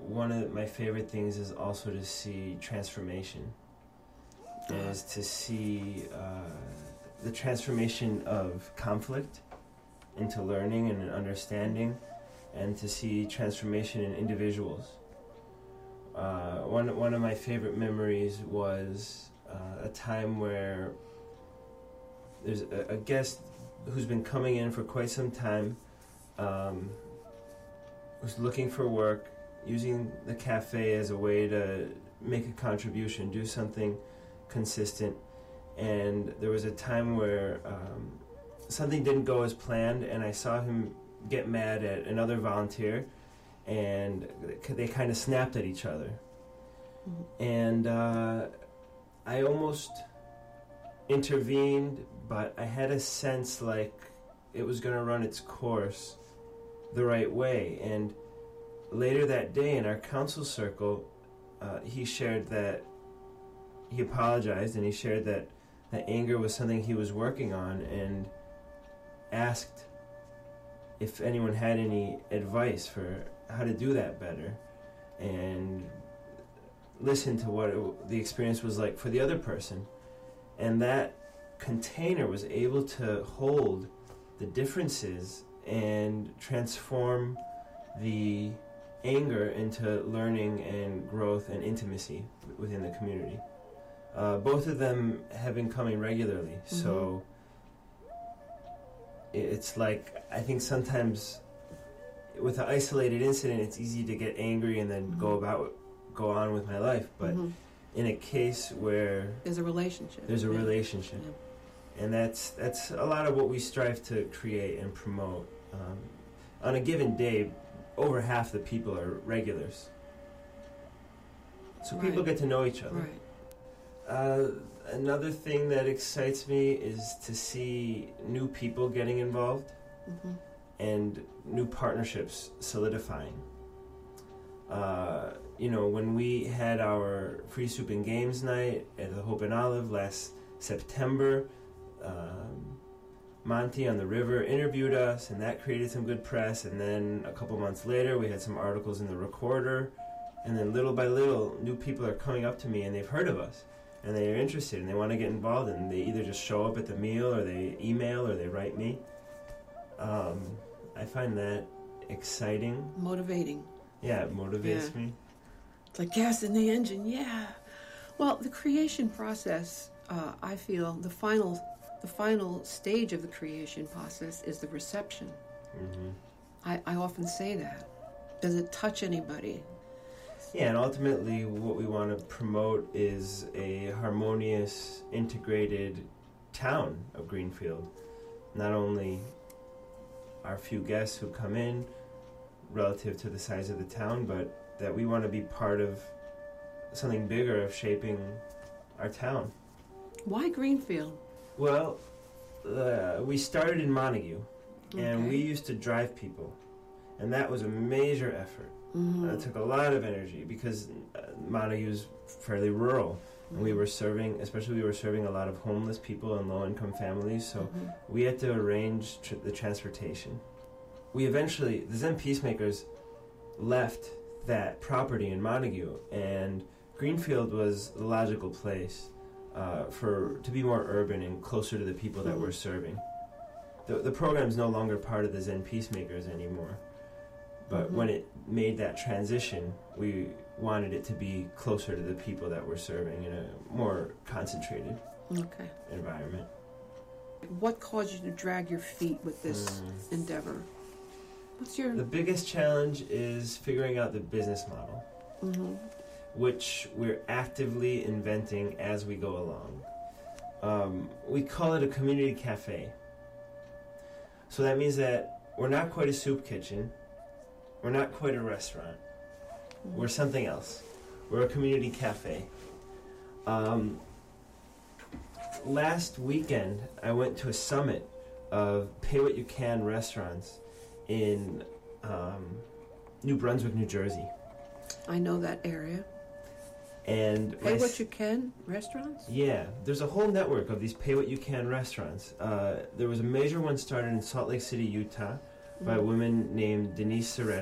one of my favorite things is also to see transformation, is to see the transformation of conflict into learning and understanding, and to see transformation in individuals. One of my favorite memories was a time where there's a guest who's been coming in for quite some time, who's looking for work, using the cafe as a way to make a contribution, do something consistent. And there was a time where something didn't go as planned, and I saw him get mad at another volunteer, and they kind of snapped at each other. Mm-hmm. And I almost intervened, but I had a sense like it was going to run its course the right way. And later that day in our council circle, he shared that he apologized, and he shared that anger was something he was working on, and asked if anyone had any advice for how to do that better, and listen to what the experience was like for the other person. And that container was able to hold the differences and transform the anger into learning and growth and intimacy within the community. Both of them have been coming regularly, mm-hmm. So it's like, I think sometimes with an isolated incident, it's easy to get angry and then mm-hmm. go on with my life. But mm-hmm. in a case where there's a relationship, yeah. And that's a lot of what we strive to create and promote. On a given day, over half the people are regulars, so right. People get to know each other. Right. Another thing that excites me is to see new people getting involved, mm-hmm. and new partnerships solidifying. When we had our Free Soup and Games night at the Hope and Olive last September, Monty on the River interviewed us, and that created some good press. And then a couple months later, we had some articles in the Recorder. And then little by little, new people are coming up to me, and they've heard of us, and they're interested, and they want to get involved, and they either just show up at the meal, or they email, or they write me. I find that exciting. Motivating. Yeah, it motivates me. It's like gas in the engine, yeah. Well, the creation process, I feel, the final stage of the creation process is the reception. Mm-hmm. I often say that. Does it touch anybody? Yeah, and ultimately what we want to promote is a harmonious, integrated town of Greenfield. Not only our few guests who come in relative to the size of the town, but that we want to be part of something bigger, of shaping our town. Why Greenfield? Well, we started in Montague, okay. And we used to drive people, and that was a major effort. Mm-hmm. It took a lot of energy because Montague's fairly rural, mm-hmm. and we were serving a lot of homeless people and low-income families, so mm-hmm. we had to arrange the transportation. The Zen Peacemakers left that property in Montague, and Greenfield was the logical place to be more urban and closer to the people that we're serving. The program's no longer part of the Zen Peacemakers anymore, but mm-hmm. when it made that transition, we wanted it to be closer to the people that we're serving in a more concentrated environment. What caused you to drag your feet with this endeavor? The biggest challenge is figuring out the business model, mm-hmm. which we're actively inventing as we go along. We call it a community cafe. So that means that we're not quite a soup kitchen, we're not quite a restaurant, mm-hmm. we're something else. We're a community cafe. Last weekend, I went to a summit of Pay What You Can restaurants in New Brunswick, New Jersey. I know that area. And Pay What You Can restaurants? Yeah, there's a whole network of these Pay What You Can restaurants. There was a major one started in Salt Lake City, Utah, by a woman named Denise Soretti.